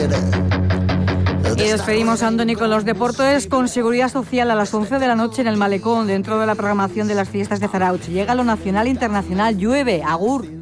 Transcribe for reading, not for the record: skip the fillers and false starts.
Y despedimos a Andoni con los deportes con Seguridad Social a las 11 de la noche en el Malecón, dentro de la programación de las fiestas de Zarautz. Llega lo nacional e internacional, llueve, agur.